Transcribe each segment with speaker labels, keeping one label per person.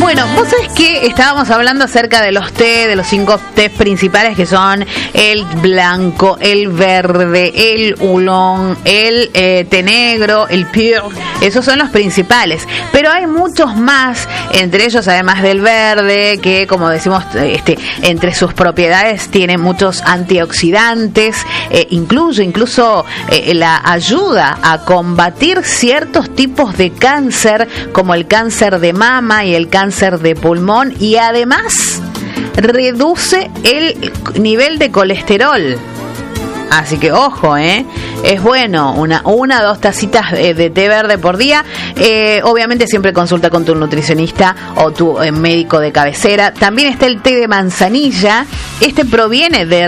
Speaker 1: Bueno, vos sabés que estábamos hablando acerca de los té, de los 5 tés principales, que son el blanco, el verde, el oolong, el té negro, el pure. Esos son los principales, pero hay muchos más, entre ellos, además del verde, que, como decimos, entre sus propiedades tiene muchos antioxidantes, incluso la ayuda a combatir ciertos tipos de cáncer, como el cáncer de mama y el cáncer de pulmón, y además reduce el nivel de colesterol. Así que ojo, es bueno, una o 2 tacitas de té verde por día. Obviamente siempre consulta con tu nutricionista o tu médico de cabecera. También está el té de manzanilla. Este proviene de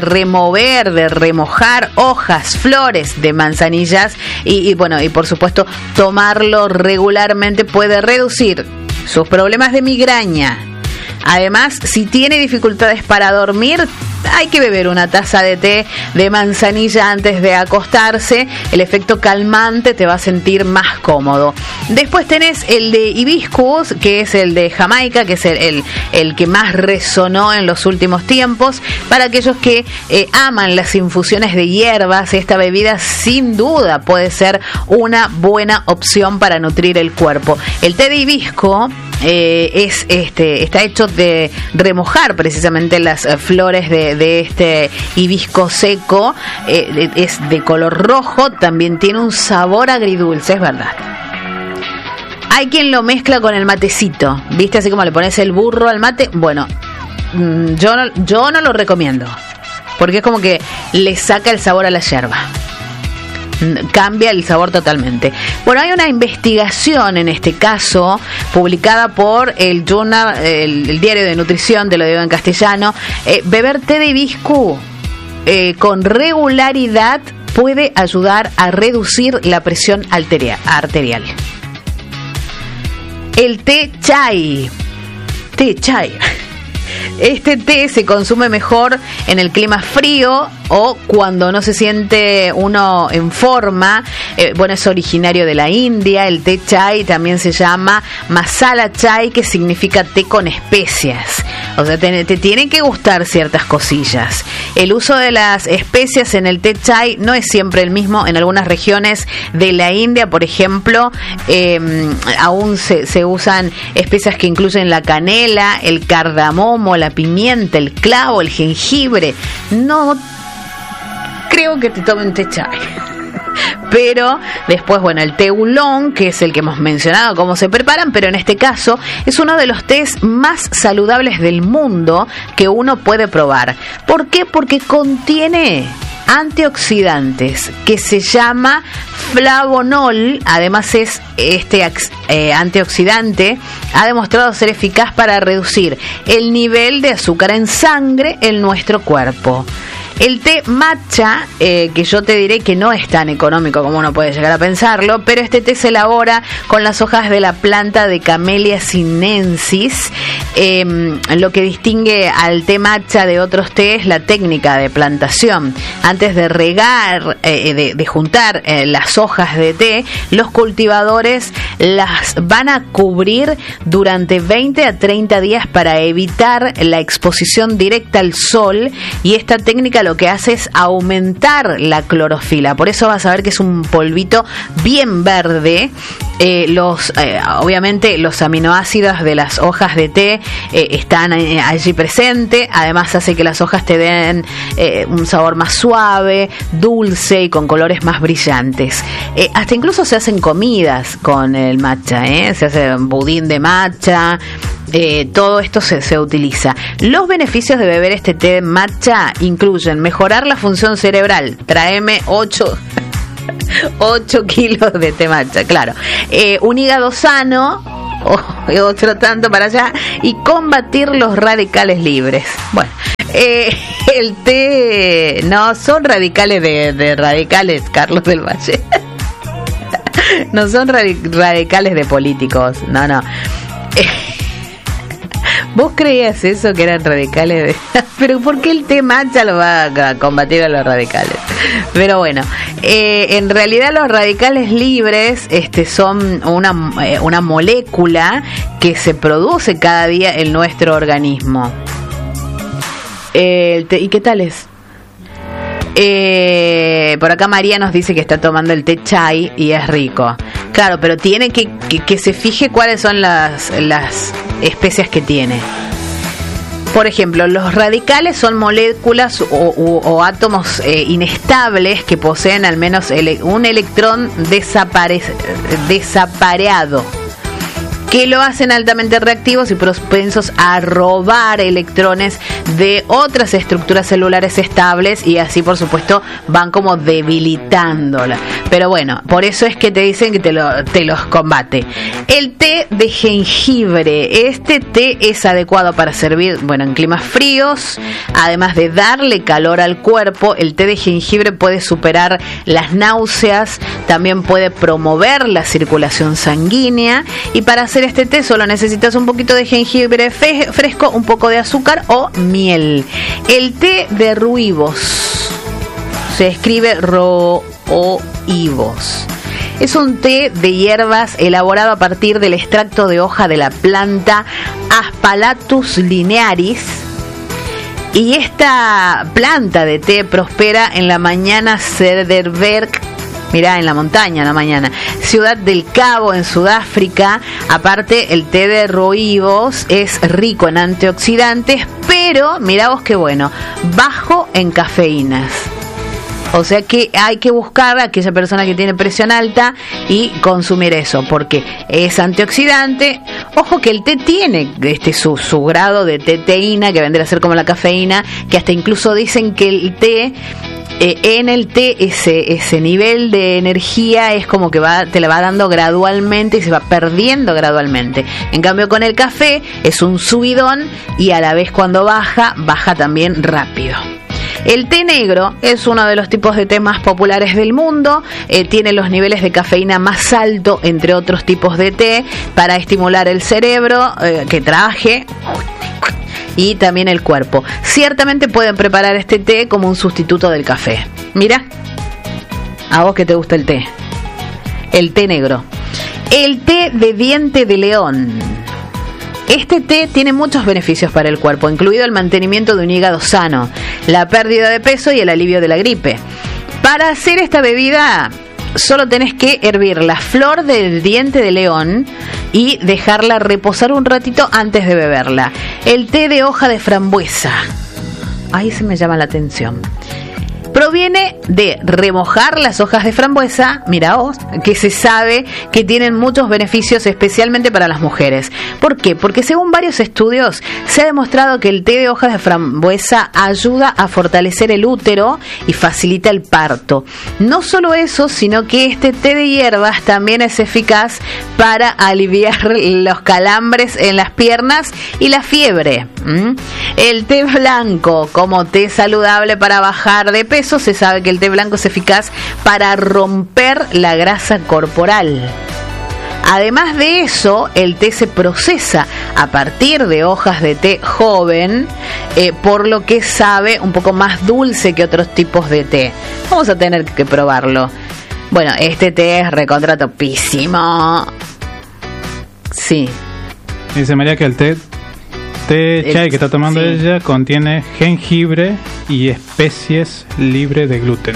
Speaker 1: remojar hojas, flores de manzanillas y por supuesto tomarlo regularmente puede reducir sus problemas de migraña. Además, si tiene dificultades para dormir, hay que beber una taza de té de manzanilla antes de acostarse. El efecto calmante te va a sentir más cómodo. Después tenés el de hibiscus, que es el de Jamaica, que es el que más resonó en los últimos tiempos. Para aquellos que aman las infusiones de hierbas, esta bebida sin duda puede ser una buena opción para nutrir el cuerpo. El té de hibisco está hecho de remojar precisamente las flores de este hibisco seco. Es de color rojo, también tiene un sabor agridulce, es verdad. Hay quien lo mezcla con el matecito, ¿viste? Así como le pones el burro al mate. Bueno, yo no lo recomiendo, porque es como que le saca el sabor a la yerba. Cambia el sabor totalmente. Bueno, hay una investigación en este caso publicada por el diario de nutrición, te lo digo en castellano. Beber té de hibisco con regularidad puede ayudar a reducir la presión arterial. El té chai. Este té se consume mejor en el clima frío o cuando no se siente uno en forma. Es originario de la India. El té chai también se llama masala chai, que significa té con especias. O sea, te tienen que gustar ciertas cosillas. El uso de las especias en el té chai no es siempre el mismo. En algunas regiones de la India, por ejemplo, aún se usan especias que incluyen la canela, el cardamomo, la pimienta, el clavo, el jengibre. No creo que te tomen té chai. Pero después, el té oolong, que es el que hemos mencionado cómo se preparan, pero en este caso es uno de los tés más saludables del mundo que uno puede probar. ¿Por qué? Porque contiene antioxidantes que se llama flavonol. Además, antioxidante ha demostrado ser eficaz para reducir el nivel de azúcar en sangre en nuestro cuerpo. El té matcha, que yo te diré que no es tan económico como uno puede llegar a pensarlo, pero este té se elabora con las hojas de la planta de Camellia sinensis. Lo que distingue al té matcha de otros té es la técnica de plantación. Antes de regar, de juntar las hojas de té, los cultivadores las van a cubrir durante 20 a 30 días para evitar la exposición directa al sol, y esta técnica lo que hace es aumentar la clorofila. Por eso vas a ver que es un polvito bien verde. Obviamente los aminoácidos de las hojas de té están allí presentes. Además hace que las hojas te den un sabor más suave, dulce y con colores más brillantes. Hasta incluso se hacen comidas con el matcha, se hace un budín de matcha. Todo esto se utiliza. Los beneficios de beber este té matcha incluyen mejorar la función cerebral. Tráeme 8 kilos de té matcha, claro. Un hígado sano, otro tanto para allá, y combatir los radicales libres. Bueno, el té no son radicales de radicales, Carlos del Valle. No son radicales de políticos, no. ¿Vos creías eso, que eran radicales de Pero ¿por qué el té matcha lo va a combatir a los radicales? Pero bueno, en realidad los radicales libres son una molécula que se produce cada día en nuestro organismo. ¿Y qué tal es? Por acá María nos dice que está tomando el té chai y es rico. Claro, pero tiene que se fije cuáles son las especias que tiene. Por ejemplo, los radicales son moléculas o átomos inestables que poseen al menos un electrón desapareado, que lo hacen altamente reactivos y propensos a robar electrones de otras estructuras celulares estables, y así por supuesto van como debilitándola. Pero bueno, por eso es que te dicen que te los combate. El té de jengibre. Este té es adecuado para servir, en climas fríos. Además de darle calor al cuerpo, el té de jengibre puede superar las náuseas, también puede promover la circulación sanguínea, y para hacer este té solo necesitas un poquito de jengibre fresco, un poco de azúcar o miel. El té de ruibos se escribe roibos. Es un té de hierbas elaborado a partir del extracto de hoja de la planta Aspalathus linearis. Y esta planta de té prospera en la mañana Cederberg, mirá, en la montaña, en la mañana, Ciudad del Cabo, en Sudáfrica. Aparte, el té de roibos es rico en antioxidantes, pero, mirá vos qué bueno, bajo en cafeínas. O sea que hay que buscar a aquella persona que tiene presión alta y consumir eso, porque es antioxidante. Ojo que el té tiene su grado de teína, que vendrá a ser como la cafeína, que hasta incluso dicen que el té, en el té ese nivel de energía es como que te la va dando gradualmente y se va perdiendo gradualmente. En cambio con el café es un subidón y a la vez cuando baja también rápido. El té negro es uno de los tipos de té más populares del mundo. Tiene los niveles de cafeína más alto entre otros tipos de té para estimular el cerebro que trabaje y también el cuerpo. Ciertamente pueden preparar este té como un sustituto del café. Mira, a vos que te gusta el té negro. El té de diente de león. Este té tiene muchos beneficios para el cuerpo, incluido el mantenimiento de un hígado sano, la pérdida de peso y el alivio de la gripe. Para hacer esta bebida solo tenés que hervir la flor del diente de león y dejarla reposar un ratito antes de beberla. El té de hoja de frambuesa. Ahí se me llama la atención. Proviene de remojar las hojas de frambuesa, miraos, que se sabe que tienen muchos beneficios, especialmente para las mujeres. ¿Por qué? Porque según varios estudios se ha demostrado que el té de hojas de frambuesa ayuda a fortalecer el útero y facilita el parto. No solo eso, sino que este té de hierbas también es eficaz para aliviar los calambres en las piernas y la fiebre. El té blanco como té saludable para bajar de peso. Se sabe que el té blanco es eficaz para romper la grasa corporal. Además de eso, el té se procesa a partir de hojas de té joven, por lo que sabe un poco más dulce que otros tipos de té. Vamos a tener que probarlo. Bueno, este té es recontra topísimo. Sí.
Speaker 2: Dice María que el té chai que está tomando ella contiene jengibre y especies libres de gluten.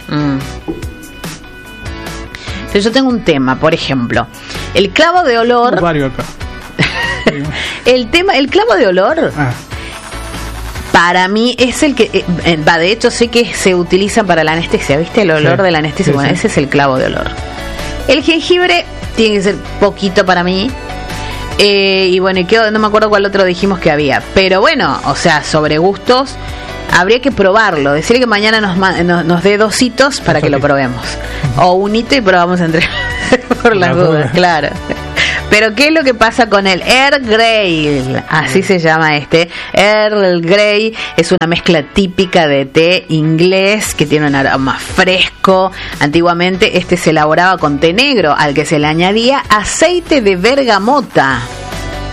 Speaker 1: Entonces yo tengo un tema, por ejemplo, el clavo de olor.
Speaker 2: Varios acá.
Speaker 1: El clavo de olor. Para mí es el que de hecho sé que se utiliza para la anestesia, ¿viste? El olor de la anestesia, bueno, ese es el clavo de olor. El jengibre tiene que ser poquito para mí. Y bueno, no me acuerdo cuál otro dijimos que había. Pero bueno, o sea, sobre gustos, habría que probarlo. Decirle que mañana nos dé 2 hitos para que lo probemos. O un hito y probamos entre por las dudas, claro. Pero ¿qué es lo que pasa con el Earl Grey? Así se llama este. Earl Grey es una mezcla típica de té inglés que tiene un aroma fresco. Antiguamente este se elaboraba con té negro, al que se le añadía aceite de bergamota.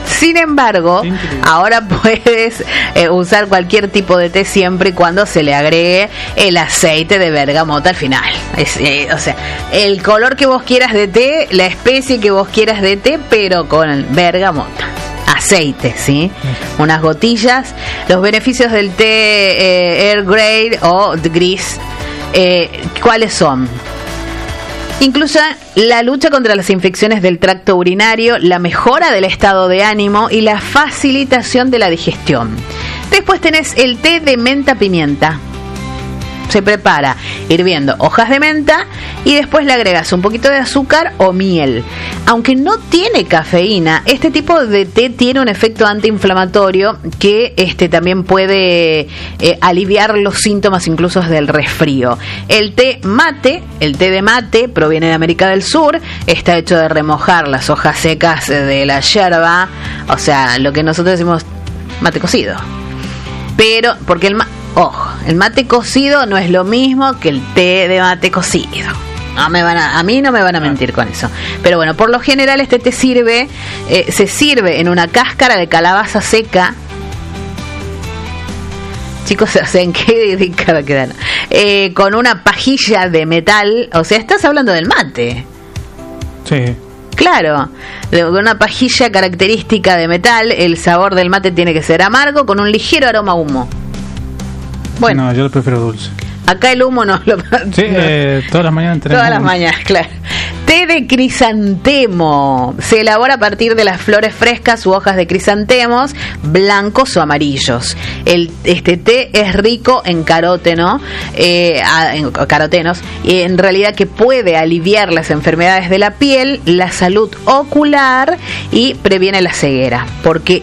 Speaker 1: Sin embargo, ahora puedes usar cualquier tipo de té siempre y cuando se le agregue el aceite de bergamota al final. O sea, el color que vos quieras de té, la especie que vos quieras de té, pero con bergamota. Aceite, ¿sí? Unas gotillas. Los beneficios del té Earl Grey o gris, ¿cuáles son? Incluye la lucha contra las infecciones del tracto urinario, la mejora del estado de ánimo y la facilitación de la digestión. Después tenés el té de menta pimienta. Se prepara hirviendo hojas de menta y después le agregas un poquito de azúcar o miel. Aunque no tiene cafeína, este tipo de té tiene un efecto antiinflamatorio que también puede aliviar los síntomas incluso del resfrío. El té de mate proviene de América del Sur, está hecho de remojar las hojas secas de la yerba, o sea, lo que nosotros decimos mate cocido. Pero, porque el mate cocido no es lo mismo que el té de mate cocido. A mí no me van a mentir con eso. Pero bueno, por lo general este té se sirve en una cáscara de calabaza seca. Chicos, ¿en qué década quedan? Con una pajilla de metal. O sea, estás hablando del mate.
Speaker 2: Sí.
Speaker 1: Claro, con una pajilla característica de metal. El sabor del mate tiene que ser amargo con un ligero aroma a humo. Bueno,
Speaker 2: no, yo lo prefiero dulce.
Speaker 1: Acá el humo no lo...
Speaker 2: Sí, todas las mañanas tenemos.
Speaker 1: Todas las mañanas, claro. Té de crisantemo. Se elabora a partir de las flores frescas u hojas de crisantemos, blancos o amarillos. Este té es rico en carotenos, y en realidad que puede aliviar las enfermedades de la piel, la salud ocular y previene la ceguera. Porque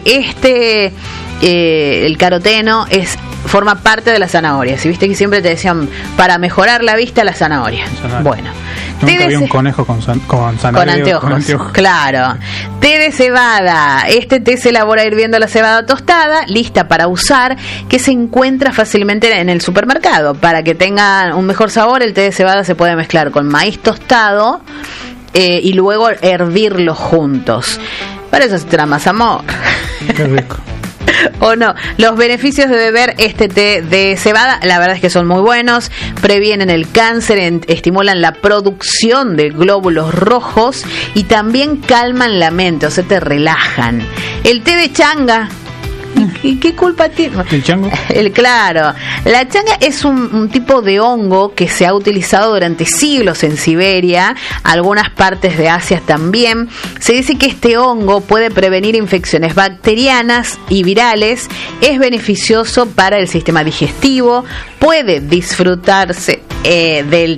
Speaker 1: el caroteno forma parte de la zanahoria. Si viste que siempre te decían para mejorar la vista, la zanahoria. Bueno,
Speaker 2: nunca vi un conejo con zanahoria.
Speaker 1: Con anteojos. Claro. Té de cebada. Este té se elabora hirviendo la cebada tostada, lista para usar, que se encuentra fácilmente en el supermercado. Para que tenga un mejor sabor, el té de cebada se puede mezclar con maíz tostado y luego hervirlos juntos. Para eso se trae más amor.
Speaker 2: Qué rico.
Speaker 1: O no, los beneficios de beber este té de cebada, la verdad es que son muy buenos. Previenen el cáncer, estimulan la producción de glóbulos rojos y también calman la mente, o sea, te relajan. El té de changa, ¿y qué culpa tiene?
Speaker 2: ¿El chango?
Speaker 1: Claro, la changa es un tipo de hongo que se ha utilizado durante siglos en Siberia, algunas partes de Asia también. Se dice que este hongo puede prevenir infecciones bacterianas y virales, es beneficioso para el sistema digestivo, puede disfrutarse del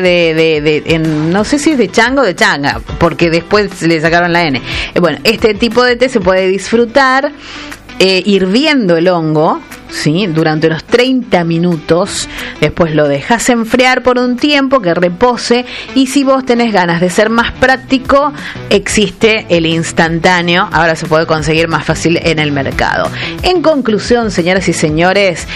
Speaker 1: té no sé si es de chango o de changa, porque después le sacaron la N. Bueno, este tipo de té se puede disfrutar hirviendo el hongo, ¿sí? Durante unos 30 minutos. Después lo dejas enfriar por un tiempo, que repose. Y si vos tenés ganas de ser más práctico, existe el instantáneo. Ahora se puede conseguir más fácil en el mercado. En conclusión, señoras y señores,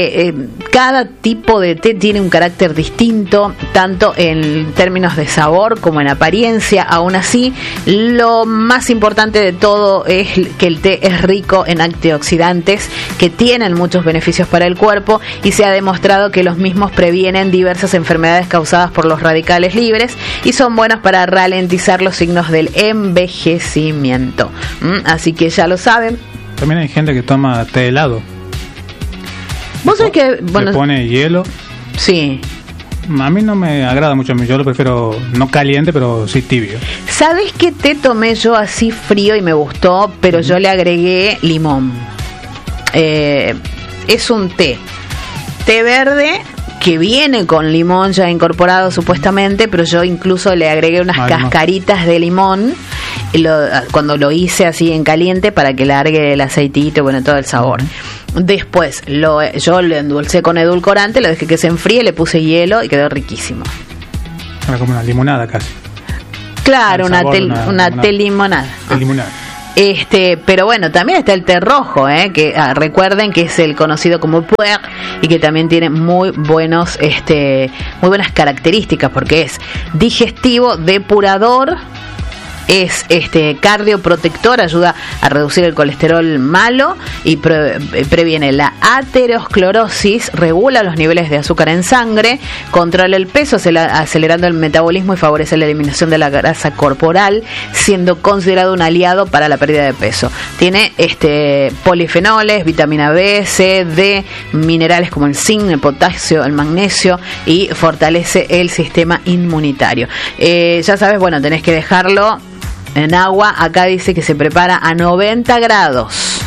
Speaker 1: cada tipo de té tiene un carácter distinto, tanto en términos de sabor como en apariencia. Aún así, lo más importante de todo es que el té es rico en antioxidantes que tienen muchos beneficios para el cuerpo, y se ha demostrado que los mismos previenen diversas enfermedades causadas por los radicales libres y son buenos para ralentizar los signos del envejecimiento. Así que ya lo saben.
Speaker 2: También hay gente que toma té helado.
Speaker 1: ¿Vos sabés que
Speaker 2: le pone hielo?
Speaker 1: Sí.
Speaker 2: A mí no me agrada mucho, yo lo prefiero no caliente, pero sí tibio.
Speaker 1: ¿Sabés qué té tomé yo así frío y me gustó? Pero yo le agregué limón. Es un té verde que viene con limón ya incorporado supuestamente, pero yo incluso le agregué unas cascaritas de limón cuando lo hice así en caliente para que largue el aceitito, bueno, todo el sabor. Después yo lo endulcé con edulcorante, lo dejé que se enfríe, le puse hielo y quedó riquísimo.
Speaker 2: Era como una limonada casi.
Speaker 1: Claro, una té limonada. Pero bueno, también está el té rojo, que recuerden que es el conocido como puer y que también tiene muy buenas características, porque es digestivo, depurador es cardioprotector, ayuda a reducir el colesterol malo y previene la aterosclerosis, regula los niveles de azúcar en sangre, controla el peso acelerando el metabolismo y favorece la eliminación de la grasa corporal, siendo considerado un aliado para la pérdida de peso. Tiene polifenoles, vitamina B, C, D, minerales como el zinc, el potasio, el magnesio, y fortalece el sistema inmunitario. Ya sabes, bueno, tenés que dejarlo en agua. Acá dice que se prepara a 90 grados.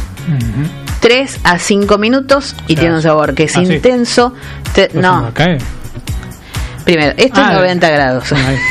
Speaker 1: 3 a 5 minutos y tiene un sabor que es intenso. No. Primero, esto es 90 grados.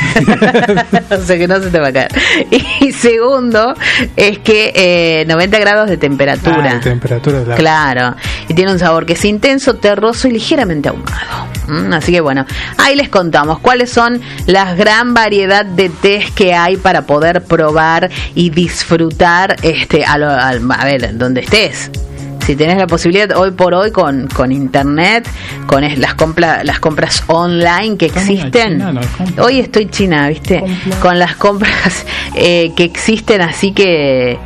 Speaker 1: O sea que no se te va a caer. Y segundo, es que 90 grados de temperatura.
Speaker 2: De temperatura,
Speaker 1: claro. Y tiene un sabor que es intenso, terroso y ligeramente ahumado. Así que bueno, ahí les contamos cuáles son la gran variedad de tés que hay para poder probar y disfrutar a ver, donde estés. Si tenés la posibilidad hoy por hoy con internet, con las compras online que existen. Hoy estoy China, ¿viste? Con las compras que existen, así que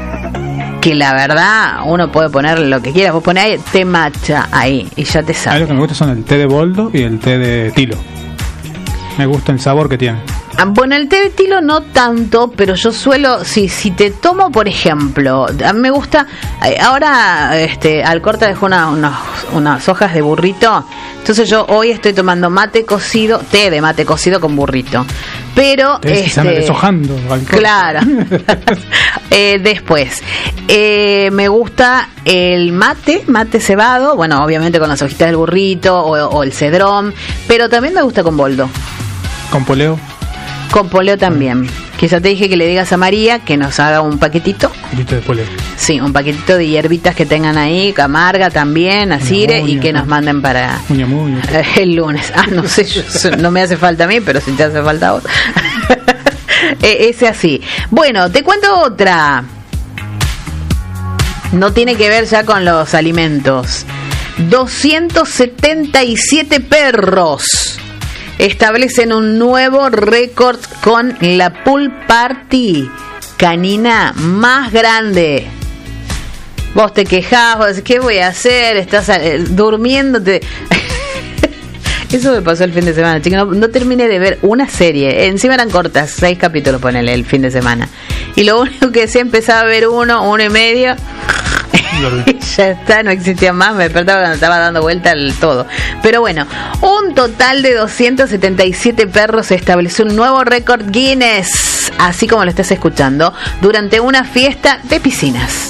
Speaker 1: la verdad uno puede poner lo que quiera. Vos ponés té matcha ahí y ya te sale.
Speaker 2: Lo que me gusta son el té de boldo y el té de tilo. Me gusta el sabor que tiene.
Speaker 1: Bueno, el té de tilo no tanto, pero yo suelo, si te tomo, por ejemplo, a mí me gusta, ahora al corte dejo unas hojas de burrito, entonces yo hoy estoy tomando té de mate cocido con burrito, pero
Speaker 2: se anda deshojando.
Speaker 1: Claro. Después me gusta el mate cebado, bueno, obviamente con las hojitas del burrito o el cedrón, pero también me gusta con boldo.
Speaker 2: ¿Con poleo?
Speaker 1: Con poleo también. Que ya te dije que le digas a María que nos haga un paquetito.
Speaker 2: Paquetito de poleo.
Speaker 1: Sí, un paquetito de hierbitas que tengan ahí, camarga también, asire, y que nos manden para el lunes. No sé, no me hace falta a mí, pero si te hace falta a vos. Ese así. Bueno, te cuento otra. No tiene que ver ya con los alimentos. 277 perros establecen un nuevo récord con la pool party canina más grande. Vos te quejás, vos decís, ¿qué voy a hacer? Estás durmiéndote. Eso me pasó el fin de semana, chicos. No terminé de ver una serie. Encima eran cortas, 6 capítulos, ponele, el fin de semana. Y lo único que hacía, empezaba a ver uno y medio. Ya está, no existía más, me despertaba cuando estaba dando vuelta el todo. Pero bueno, un total de 277 perros estableció un nuevo récord Guinness, así como lo estás escuchando, durante una fiesta de piscinas.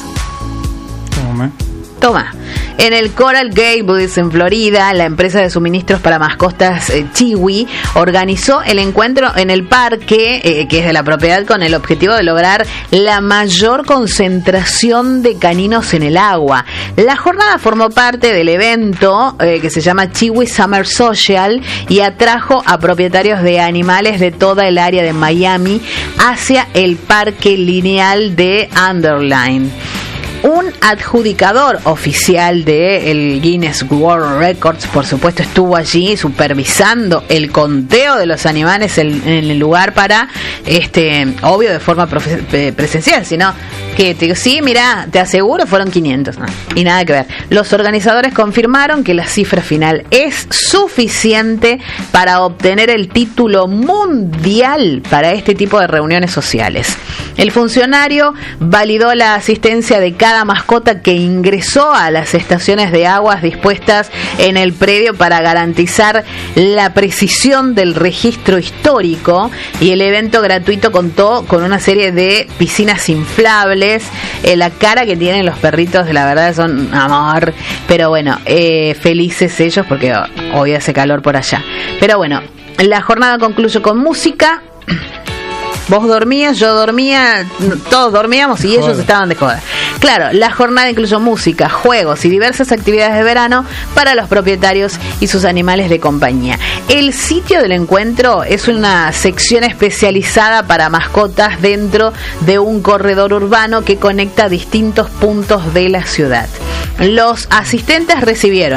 Speaker 1: Toma. En el Coral Gables, en Florida, la empresa de suministros para mascotas Chiwi organizó el encuentro en el parque, que es de la propiedad, con el objetivo de lograr la mayor concentración de caninos en el agua. La jornada formó parte del evento que se llama Chiwi Summer Social y atrajo a propietarios de animales de toda el área de Miami hacia el parque lineal de Underline. Un adjudicador oficial del Guinness World Records, por supuesto, estuvo allí supervisando el conteo de los animales en el lugar para, obvio, de forma presencial, sino que te digo, sí, mira, te aseguro, fueron 500, ¿no? Y nada que ver. Los organizadores confirmaron que la cifra final es suficiente para obtener el título mundial para este tipo de reuniones sociales. El funcionario validó la asistencia de cada mascota que ingresó a las estaciones de aguas dispuestas en el predio para garantizar la precisión del registro histórico, y el evento gratuito contó con una serie de piscinas inflables. La cara que tienen los perritos, la verdad, son amor, pero bueno, felices ellos porque hoy hace calor por allá. Pero bueno, la jornada concluyó con música. Vos dormías, yo dormía, todos dormíamos y ellos estaban de joda. Claro, la jornada incluyó música, juegos y diversas actividades de verano para los propietarios y sus animales de compañía. El sitio del encuentro es una sección especializada para mascotas dentro de un corredor urbano que conecta distintos puntos de la ciudad. Los asistentes recibieron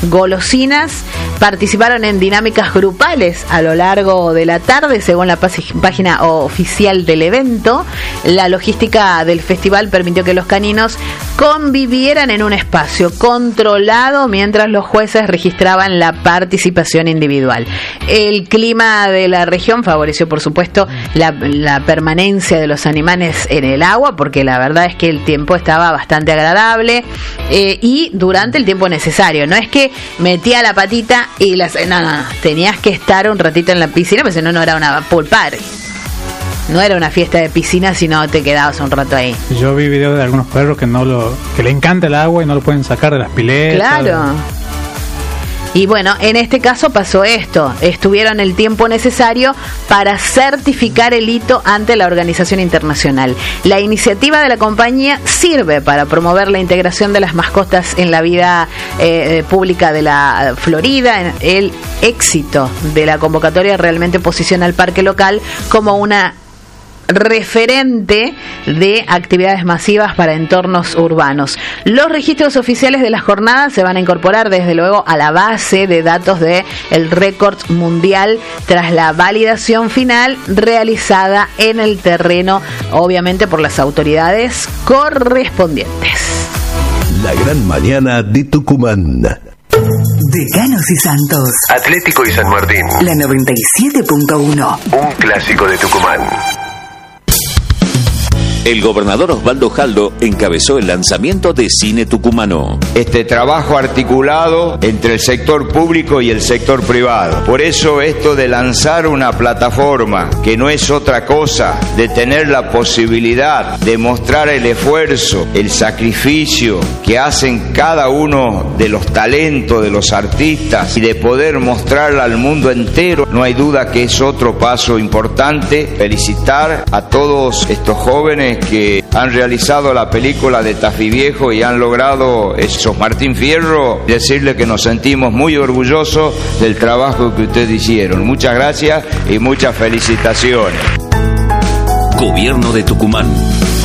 Speaker 1: golosinas. Participaron en dinámicas grupales a lo largo de la tarde, según la página oficial del evento. La logística del festival permitió que los caninos convivieran en un espacio controlado mientras los jueces registraban la participación individual. El clima de la región favoreció, por supuesto, la permanencia de los animales en el agua, porque la verdad es que el tiempo estaba bastante agradable y durante el tiempo necesario. No es que metía la patita y no, tenías que estar un ratito en la piscina, porque si no, no era una pool party. No era una fiesta de piscina, sino te quedabas un rato ahí.
Speaker 2: Yo vi videos de algunos perros que le encanta el agua y no lo pueden sacar de las piletas.
Speaker 1: Claro. Y bueno, en este caso pasó esto. Estuvieron el tiempo necesario para certificar el hito ante la organización internacional. La iniciativa de la compañía sirve para promover la integración de las mascotas en la vida pública de la Florida. El éxito de la convocatoria realmente posiciona al parque local como una referente de actividades masivas para entornos urbanos. Los registros oficiales de las jornadas se van a incorporar desde luego a la base de datos de el récord mundial tras la validación final realizada en el terreno, obviamente por las autoridades correspondientes.
Speaker 3: La gran mañana de Tucumán.
Speaker 4: Decanos y Santos.
Speaker 3: Atlético y San Martín.
Speaker 4: La 97.1.
Speaker 3: Un clásico de Tucumán.
Speaker 5: El gobernador Osvaldo Jaldo encabezó el lanzamiento de Cine Tucumano.
Speaker 6: Este trabajo articulado entre el sector público y el sector privado. Por eso esto de lanzar una plataforma que no es otra cosa, de tener la posibilidad de mostrar el esfuerzo, el sacrificio que hacen cada uno de los talentos de los artistas y de poder mostrarla al mundo entero, no hay duda que es otro paso importante. Felicitar a todos estos jóvenes que han realizado la película de Tafí Viejo y han logrado esos Martín Fierro, decirle que nos sentimos muy orgullosos del trabajo que ustedes hicieron. Muchas gracias y muchas felicitaciones.
Speaker 5: Gobierno de Tucumán.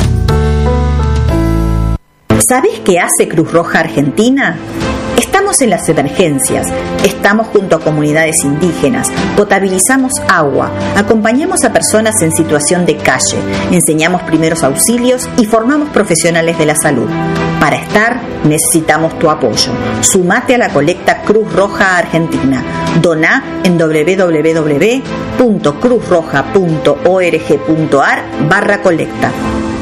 Speaker 7: ¿Sabés qué hace Cruz Roja Argentina? Estamos en las emergencias, estamos junto a comunidades indígenas, potabilizamos agua, acompañamos a personas en situación de calle, enseñamos primeros auxilios y formamos profesionales de la salud. Para estar, necesitamos tu apoyo. Sumate a la colecta Cruz Roja Argentina. Doná en www.cruzroja.org.ar/colecta.